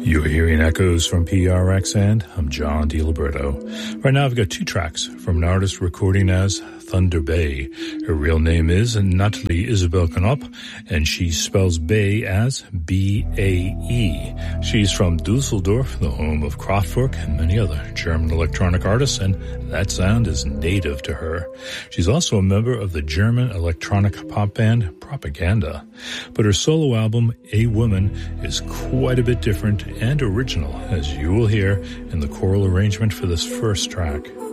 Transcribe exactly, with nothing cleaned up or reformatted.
You're hearing echoes from P R X, and I'm John DiLiberto. Right now I've got two tracks from an artist recording as Thunder Bay. Her real name is Natalie Isabel Knop, and she spells Bay as B A E. She's from Dusseldorf, the home of Kraftwerk and many other German electronic artists, and that sound is native to her. She's also a member of the German electronic pop band Propaganda. But her solo album, A Woman, is quite a bit different and original, as you will hear in the choral arrangement for this first track.